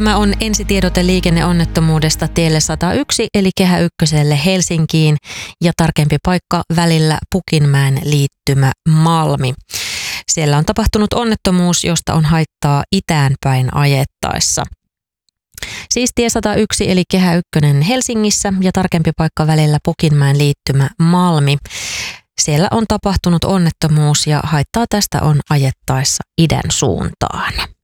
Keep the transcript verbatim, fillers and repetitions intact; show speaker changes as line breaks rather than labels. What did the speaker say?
Tämä on ensitiedote liikenneonnettomuudesta tielle sata yksi eli Kehä Ykköselle Helsinkiin ja tarkempi paikka välillä Pukinmäen liittymä Malmi. Siellä on tapahtunut onnettomuus, josta on haittaa itään päin ajettaessa. Siis tie sata yksi eli Kehä Ykkönen Helsingissä ja tarkempi paikka välillä Pukinmäen liittymä Malmi. Siellä on tapahtunut onnettomuus ja haittaa tästä on ajettaessa idän suuntaan.